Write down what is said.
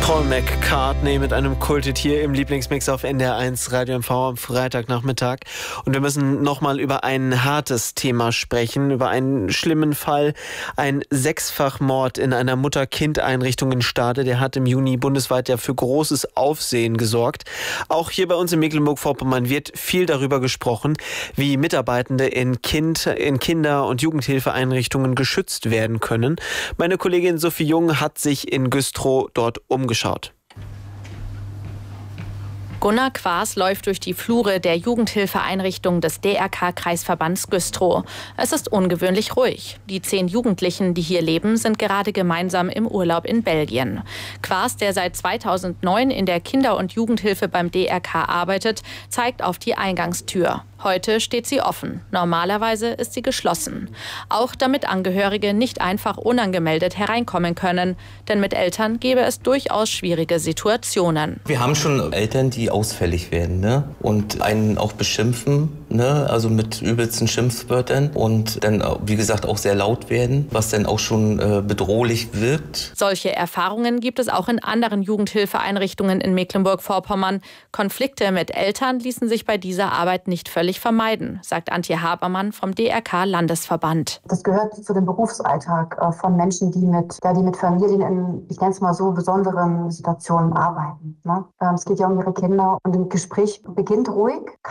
Paul McCartney mit einem Kulthit hier im Lieblingsmix auf NDR1 Radio MV am Freitagnachmittag. Und wir müssen nochmal über ein hartes Thema sprechen, über einen schlimmen Fall. Ein Sechsfachmord in einer Mutter-Kind-Einrichtung in Stade. Der hat im Juni bundesweit ja für großes Aufsehen gesorgt. Auch hier bei uns in Mecklenburg-Vorpommern wird viel darüber gesprochen, wie Mitarbeitende in Kinder- und Jugendhilfeeinrichtungen geschützt werden können. Meine Kollegin Sophie Jung hat sich in Güstrow dort umgeschaut. Gunnar Quaas läuft durch die Flure der Jugendhilfeeinrichtung des DRK-Kreisverbands Güstrow. Es ist ungewöhnlich ruhig. Die 10 Jugendlichen, die hier leben, sind gerade gemeinsam im Urlaub in Belgien. Quaas, der seit 2009 in der Kinder- und Jugendhilfe beim DRK arbeitet, zeigt auf die Eingangstür. Heute steht sie offen. Normalerweise ist sie geschlossen. Auch damit Angehörige nicht einfach unangemeldet hereinkommen können. Denn mit Eltern gäbe es durchaus schwierige Situationen. Wir haben schon Eltern, die ausfällig werden, ne? Und einen auch beschimpfen, ne? Also mit übelsten Schimpfwörtern. Und dann, wie gesagt, auch sehr laut werden, was dann auch schon bedrohlich wirkt. Solche Erfahrungen gibt es auch in anderen Jugendhilfeeinrichtungen in Mecklenburg-Vorpommern. Konflikte mit Eltern ließen sich bei dieser Arbeit nicht völlig vermeiden, sagt Antje Habermann vom DRK-Landesverband. Das gehört zu dem Berufsalltag von Menschen, die mit Familien in, ich nenne es mal so, besonderen Situationen arbeiten. Ne? Es geht ja um ihre Kinder und ein Gespräch beginnt ruhig,